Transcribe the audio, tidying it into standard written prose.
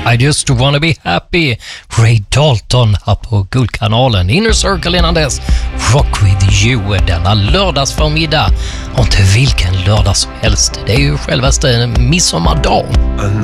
I just wanna be happy. Ray Dalton här på Guldkanalen. Inner Circle innan dess. Rock with you denna lördagsförmiddag. Och inte vilken lördag som helst. Det är ju självaste midsommardag.